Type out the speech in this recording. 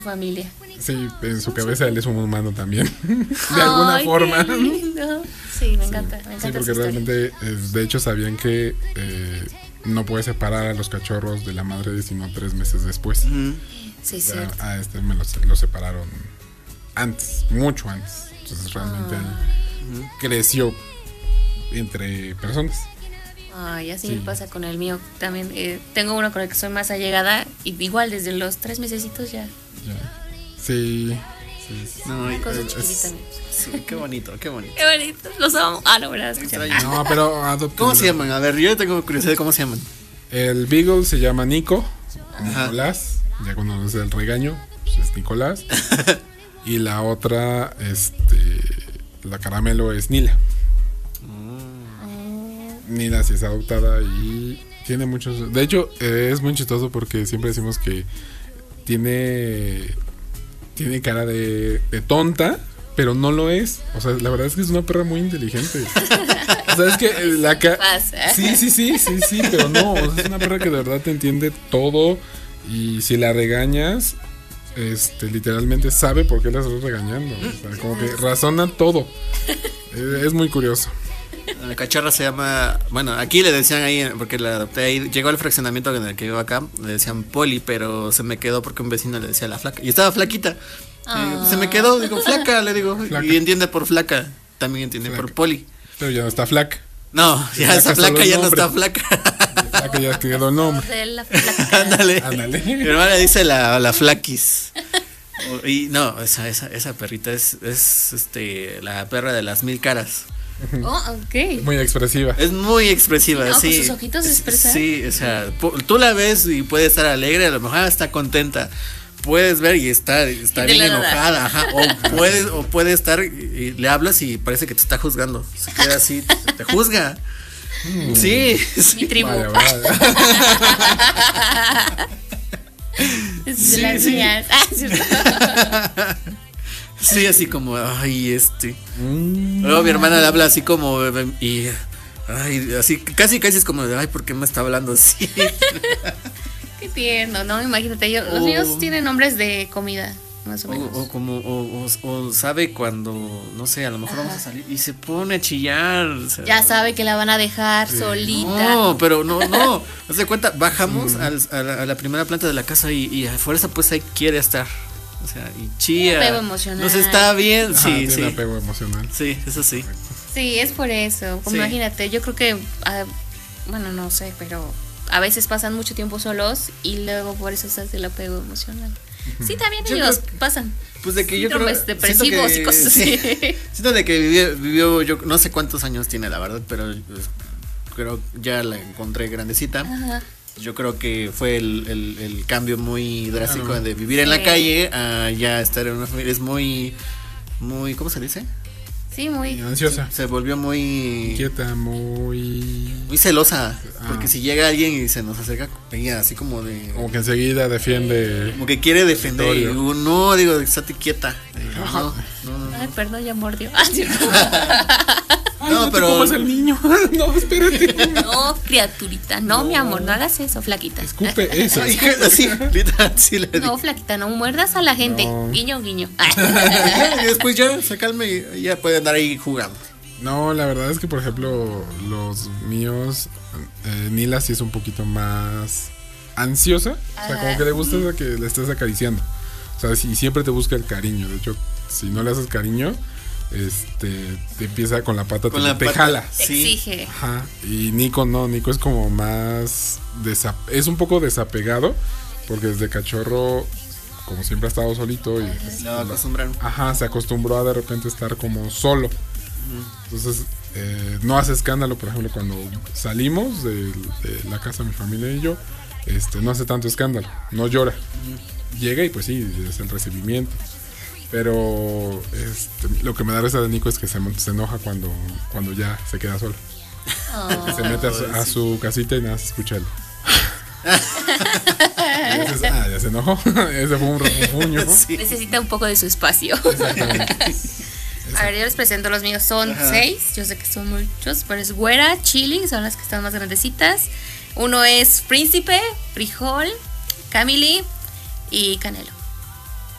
familia. Sí, en su cabeza él es un humano también. De alguna forma. Qué lindo. Sí, me encanta. Me encanta Sí, porque realmente, de hecho, sabían que no puede separar a los cachorros de la madre sino 3 meses después. Sí, sí. A este me lo separaron antes, mucho antes. Entonces realmente él creció entre personas. Ay, así me pasa con el mío también. Tengo uno con el que soy más allegada y igual desde los 3 mesecitos ya. Sí. No, Una cosa chiquitita. sí, qué bonito, qué bonito. Qué bonito, los amo. No, ¿verdad? No, pero ¿Cómo se llaman? A ver, yo tengo curiosidad de cómo se llaman. El Beagle se llama Nico, Nicolás. Ya cuando es el regaño, pues es Nicolás. Y la otra, la caramelo es Nila. Nila sí es adoptada y tiene muchos. De hecho, es muy chistoso porque siempre decimos que tiene cara de tonta, pero no lo es. O sea, la verdad es que es una perra muy inteligente. O sea, es que sí, pero no. O sea, es una perra que de verdad te entiende todo. Y si la regañas, literalmente sabe por qué la estás regañando. O sea, como que razona todo. Es muy curioso. La cachorra se llama, bueno, aquí le decían ahí, porque la adopté ahí, llegó al fraccionamiento en el que vivo acá, le decían Poli, pero se me quedó porque un vecino le decía la flaca, y estaba flaquita. Se me quedó, digo, flaca, le digo, flaca. Y entiende por flaca, también entiende flaca. Por Poli. Pero ya no está flaca. No, ya esa flaca ya no está flaca. Flaca ya quedó el nombre. La flaca. Ándale. Mi hermana dice la flaquis. Y no, esa perrita es la perra de las 1000 caras. Oh, ok. Muy expresiva. Es muy expresiva, no, sí. Con sus ojitos expresan. Sí, o sea, tú la ves y puede estar alegre, a lo mejor está contenta. Puedes ver y está bien enojada, ajá. O puede estar y le hablas y parece que te está juzgando. Se queda así, te juzga. Sí. Mi tribu. Vaya. Es de las mías. ¿Cierto? Sí, así como, ay, Luego mi hermana le habla así como, y, ay, así, casi es como, ay, ¿por qué me está hablando así? Qué tierno, ¿no? Imagínate, los míos tienen nombres de comida, más o menos. O sabe cuando, no sé, a lo mejor vamos a salir y se pone a chillar. O sea, ya sabe que la van a dejar solita. No, pero no. Haz de cuenta, bajamos a la primera planta de la casa y a fuerza pues ahí quiere estar. O sea, y chía. Apego emocional. Nos está bien, sí. Tiene apego emocional. Sí, eso sí. Sí, es por eso. Como imagínate, yo creo que, bueno, no sé, pero a veces pasan mucho tiempo solos y luego por eso se hace el apego emocional. Sí, también ellos pasan. Pues de que yo creo depresivos y cosas así. Siento de que vivió, yo no sé cuántos años tiene la verdad, pero creo ya la encontré grandecita. Ajá. Yo creo que fue el cambio muy drástico de vivir en la calle a ya estar en una familia. Es muy, ¿cómo se dice? Sí, muy ansiosa. Se volvió muy inquieta, muy celosa. Porque si llega alguien y se nos acerca, ella así como de. Como que enseguida defiende. Como que quiere defender. Y digo, no, estate quieta. No. Ay, perdón, ya mordió. No, pero. ¿Cómo es el niño? No, espérate. No, criaturita. No, mi amor, no hagas eso, flaquita. Escupe eso. Así, literal, sí le digo. No, flaquita, no muerdas a la gente. No. Guiño, guiño. Y después ya se calma y ya puede andar ahí jugando. No, la verdad es que, por ejemplo, los míos, Nila sí es un poquito más ansiosa. O sea, como que le gusta que le estés acariciando. O sea, y siempre te busca el cariño. De hecho, si no le haces cariño, te empieza con la pata, te jala. Te exige. Ajá. Y Nico no, Nico es como más es un poco desapegado, porque desde cachorro, como siempre ha estado solito y lo acostumbraron. Ajá, se acostumbró a de repente estar como solo. Entonces no hace escándalo, por ejemplo, cuando salimos de la casa, mi familia y yo, no hace tanto escándalo, no llora. Llega y pues sí, es el recibimiento. Pero lo que me da risa de Nico es que se enoja cuando ya se queda solo. Se mete a su casita y nada se escucha él. Dices, ya se enojó. Ese fue un refunfuño. Sí. Necesita un poco de su espacio. Exactamente. A ver, yo les presento los míos. Son 6. Yo sé que son muchos, pero es Güera, Chili, son las que están más grandecitas. Uno es Príncipe, Frijol, Camili y Canelo.